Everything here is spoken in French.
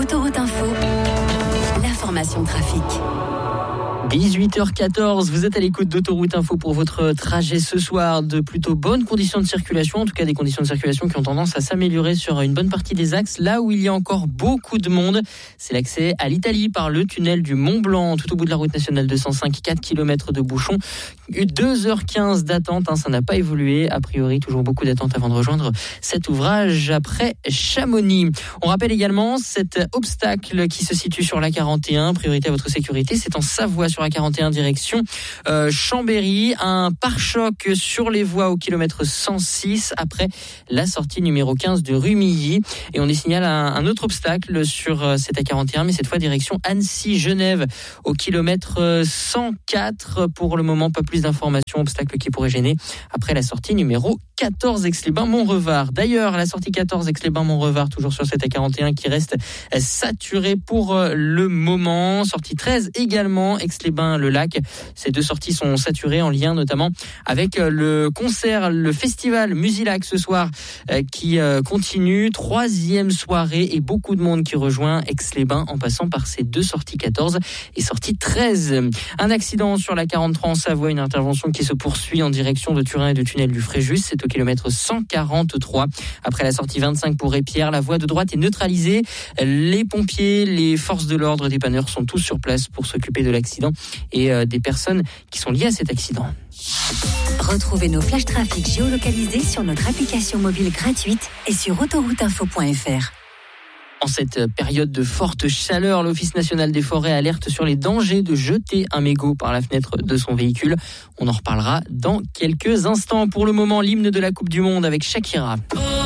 Autoroute Info, l'information trafic. 18h14, vous êtes à l'écoute d'Autoroute Info pour votre trajet ce soir. De plutôt bonnes conditions de circulation, en tout cas des conditions de circulation qui ont tendance à s'améliorer sur une bonne partie des axes. Là où il y a encore beaucoup de monde, c'est l'accès à l'Italie par le tunnel du Mont Blanc, tout au bout de la route nationale 205, 4 km de bouchons, 2h15 d'attente, ça n'a pas évolué. A priori, toujours beaucoup d'attente avant de rejoindre cet ouvrage après Chamonix. On rappelle également cet obstacle qui se situe sur la 41, priorité à votre sécurité, c'est en Savoie sur la 41 direction Chambéry, un pare-choc sur les voies au kilomètre 106 après la sortie numéro 15 de Rumilly. Et on y signale un autre obstacle sur cette A41, mais cette fois direction Annecy-Genève au kilomètre 104. Pour le moment, pas plus d'informations, obstacle qui pourrait gêner après la sortie numéro 14 Aix-les-Bains-Montrevard. D'ailleurs, la sortie 14 Aix-les-Bains-Montrevard, toujours sur cette A41 qui reste saturée pour le moment. Sortie 13 également, Aix-les-Bains-le-Lac. Ces deux sorties sont saturées en lien notamment avec le concert, le festival Musilac ce soir qui continue. 3e soirée et beaucoup de monde qui rejoint Aix-les-Bains en passant par ces deux sorties 14 et sortie 13. Un accident sur la 43 en Savoie, une intervention qui se poursuit en direction de Turin et de tunnel du Fréjus. C'est au kilomètre 143. Après la sortie 25 pour Épierre, la voie de droite est neutralisée. Les pompiers, les forces de l'ordre, des dépanneurs sont tous sur place pour s'occuper de l'accident et des personnes qui sont liées à cet accident. Retrouvez nos flash trafic géolocalisés sur notre application mobile gratuite et sur autorouteinfo.fr. En cette période de forte chaleur, l'Office national des forêts alerte sur les dangers de jeter un mégot par la fenêtre de son véhicule. On en reparlera dans quelques instants. Pour le moment, l'hymne de la Coupe du Monde avec Shakira.